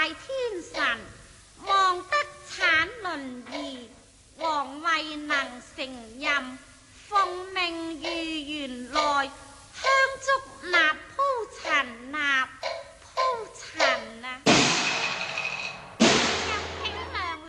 拜天神，望得產麟兒，皇位能承任，奉命御前來香燭